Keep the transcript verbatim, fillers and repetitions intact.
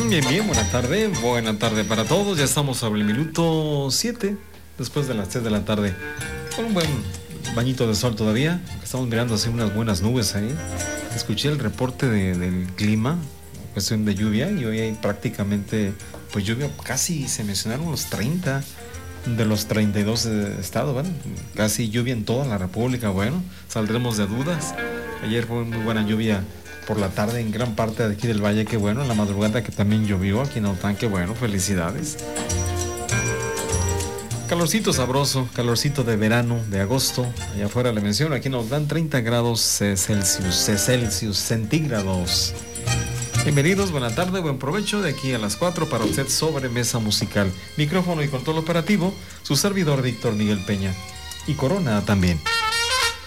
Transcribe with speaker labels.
Speaker 1: Bien, bien, buena tarde, buena tarde para todos. Ya estamos sobre el minuto siete, después de las tres de la tarde. Con un buen bañito de sol todavía. Estamos mirando así unas buenas nubes ahí. Escuché el reporte de, del clima, cuestión de lluvia, y hoy hay prácticamente, pues lluvia, casi se mencionaron los treinta de los treinta y dos estados, ¿vale? Casi lluvia en toda la República. Bueno, saldremos de dudas. Ayer fue muy buena lluvia por la tarde en gran parte de aquí del valle, que bueno, en la madrugada que también llovió aquí en Aután, que bueno, felicidades. Calorcito sabroso, calorcito de verano, de agosto, allá afuera le menciono, aquí en Aután treinta grados Celsius, Celsius, centígrados. Bienvenidos, buena tarde, buen provecho de aquí a las cuatro para usted sobremesa musical. Micrófono y control operativo, su servidor Víctor Miguel Peña. Y Corona también.